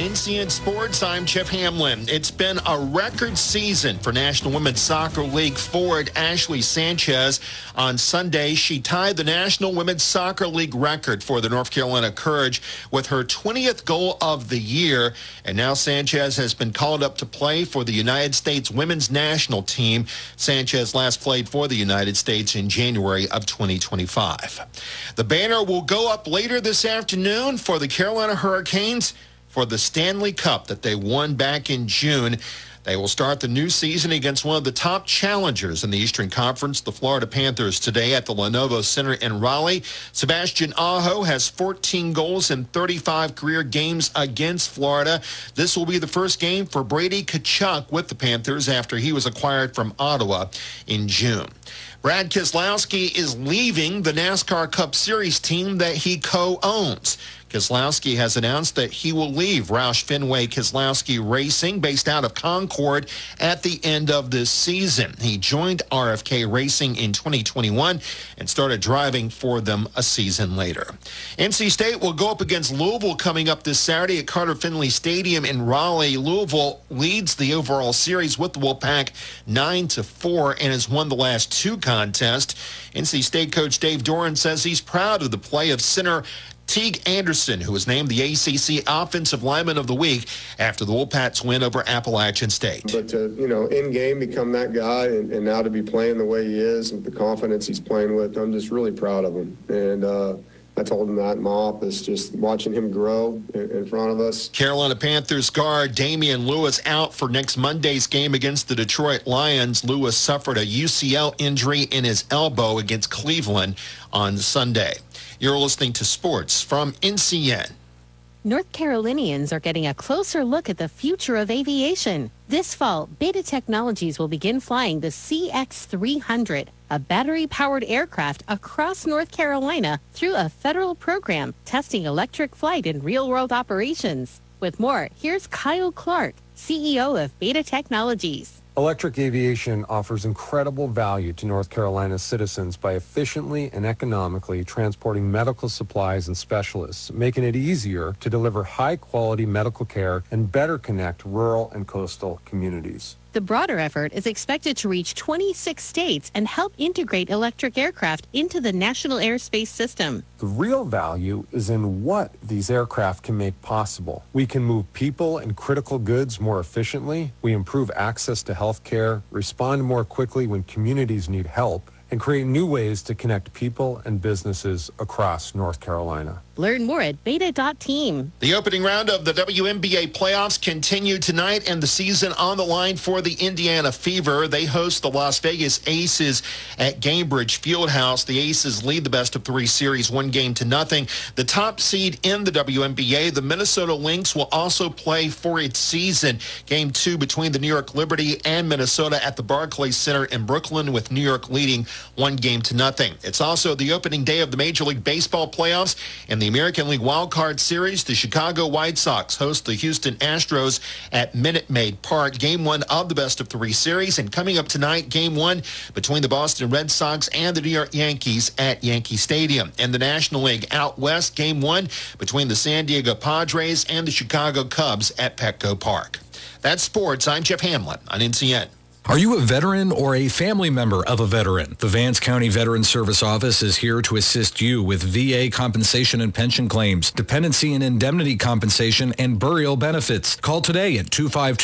NCN Sports, I'm Jeff Hamlin. It's been a record season for National Women's Soccer League forward Ashley Sanchez. On Sunday, she tied the National Women's Soccer League record for the North Carolina Courage with her 20th goal of the year. And now Sanchez has been called up to play for the United States women's national team. Sanchez last played for the United States in January of 2025. The banner will go up later this afternoon for the Carolina Hurricanes for the Stanley Cup that they won back in June. They will start the new season against one of the top challengers in the Eastern Conference, the Florida Panthers, today at the Lenovo Center in Raleigh. Sebastian Aho has 14 goals in 35 career games against Florida. This will be the first game for Brady Tkachuk with the Panthers after he was acquired from Ottawa in June. Brad Keselowski is leaving the NASCAR Cup Series team that he co-owns. Keselowski has announced that he will leave Roush Fenway Keselowski Racing, based out of Concord, at the end of this season. He joined RFK Racing in 2021 and started driving for them a season later. NC State will go up against Louisville coming up this Saturday at Carter Finley Stadium in Raleigh. Louisville leads the overall series with the Wolfpack 9-4 and has won the last two contests. NC State coach Dave Doran says he's proud of the play of center Teague Anderson, who was named the ACC Offensive Lineman of the Week after the Wolfpack's win over Appalachian State. But to, in game become that guy and now to be playing the way he is and the confidence he's playing with, I'm just really proud of him. And I told him that in my office, just watching him grow in front of us. Carolina Panthers guard Damian Lewis out for next Monday's game against the Detroit Lions. Lewis suffered a UCL injury in his elbow against Cleveland on Sunday. You're listening to Sports from NCN. North Carolinians are getting a closer look at the future of aviation. This fall, Beta Technologies will begin flying the CX-300, a battery-powered aircraft across North Carolina through a federal program testing electric flight in real-world operations. With more, here's Kyle Clark, CEO of Beta Technologies. Electric aviation offers incredible value to North Carolina's citizens by efficiently and economically transporting medical supplies and specialists, making it easier to deliver high-quality medical care and better connect rural and coastal communities. The broader effort is expected to reach 26 states and help integrate electric aircraft into the national airspace system. The real value is in what these aircraft can make possible. We can move people and critical goods more efficiently. We improve access to health care, respond more quickly when communities need help, and create new ways to connect people and businesses across North Carolina. Learn more at beta.team. The opening round of the WNBA playoffs continue tonight, and the season on the line for the Indiana Fever. They host the Las Vegas Aces at Gainbridge Fieldhouse. The Aces lead the best-of-3 series 1-0. The top seed in the WNBA, the Minnesota Lynx, will also play for its season. Game 2 between the New York Liberty and Minnesota at the Barclays Center in Brooklyn, with New York leading 1-0. It's also the opening day of the Major League Baseball playoffs. In the American League Wild Card Series, the Chicago White Sox host the Houston Astros at Minute Maid Park. Game 1 of the best-of-3 series. And coming up tonight, Game 1 between the Boston Red Sox and the New York Yankees at Yankee Stadium. In the National League out west, Game 1 between the San Diego Padres and the Chicago Cubs at Petco Park. That's sports. I'm Jeff Hamlin on NCN. Are you a veteran or a family member of a veteran? The Vance County Veterans Service Office is here to assist you with VA compensation and pension claims, dependency and indemnity compensation, and burial benefits. Call today at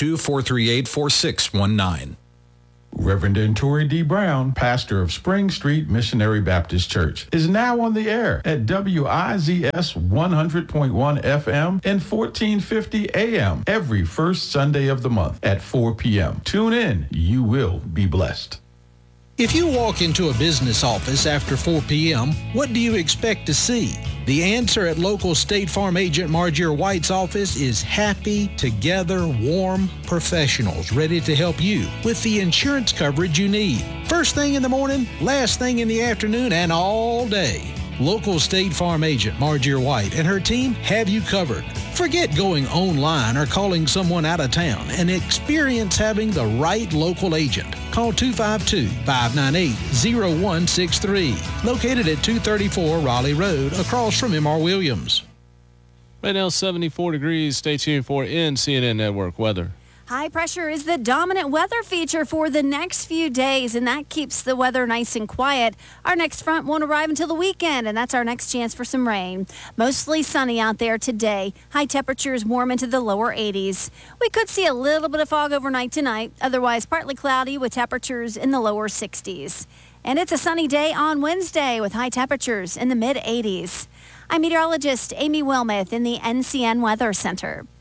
252-438-4619. Reverend Tori D. Brown, pastor of Spring Street Missionary Baptist Church, is now on the air at WIZS 100.1 FM and 1450 AM every first Sunday of the month at 4 p.m. Tune in. You will be blessed. If you walk into a business office after 4 p.m., what do you expect to see? The answer at local State Farm agent Margier White's office is happy, together, warm professionals ready to help you with the insurance coverage you need. First thing in the morning, last thing in the afternoon, and all day. Local State Farm agent Margier White and her team have you covered. Forget going online or calling someone out of town and experience having the right local agent. Call 252-598-0163. Located at 234 Raleigh Road across from M.R. Williams. Right now, 74 degrees. Stay tuned for CNN Network weather. High pressure is the dominant weather feature for the next few days, and that keeps the weather nice and quiet. Our next front won't arrive until the weekend, and that's our next chance for some rain. Mostly sunny out there today. High temperatures warm into the lower 80s. We could see a little bit of fog overnight tonight, otherwise partly cloudy with temperatures in the lower 60s. And it's a sunny day on Wednesday with high temperatures in the mid-80s. I'm meteorologist Amy Wilmoth in the NCN Weather Center.